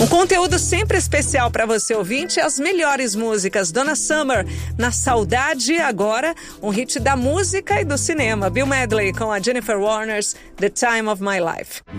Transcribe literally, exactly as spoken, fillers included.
conteúdo sempre especial para você ouvinte, as melhores músicas. Donna Summer, Na Saudade, agora um hit da música e do cinema. Bill Medley com a Jennifer Warner's The Time of My Life.